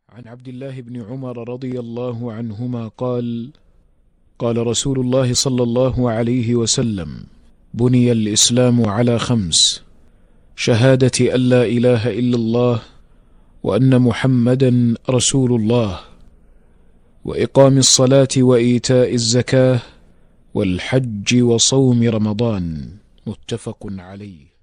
عن عبد الله بن عمر رضي الله عنهما قال: قال رسول الله صلى الله عليه وسلم: بني الإسلام على 5: شهادة أن لا إله إلا الله وأن محمدا رسول الله، وإقام الصلاة وإيتاء الزكاة والحج وصوم رمضان. متفق عليه.